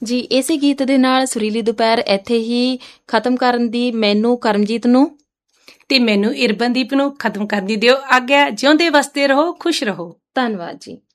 ਜੀ ਇਸੇ ਗੀਤ ਦੇ ਨਾਲ ਸੁਰੀਲੀ ਦੁਪਹਿਰ ਇੱਥੇ ਹੀ ਖਤਮ ਕਰਨ ਦੀ ਮੈਨੂੰ ਕਰਮਜੀਤ ਨੂੰ ਤੇ ਮੈਨੂੰ ਇਰਬਨਦੀਪ ਨੂੰ ਖਤਮ ਕਰਨ ਦੀ ਦਿਓ ਆਗਿਆ। ਜਿਉਂਦੇ ਵਸਦੇ ਰਹੋ, ਖੁਸ਼ ਰਹੋ। ਧੰਨਵਾਦ ਜੀ।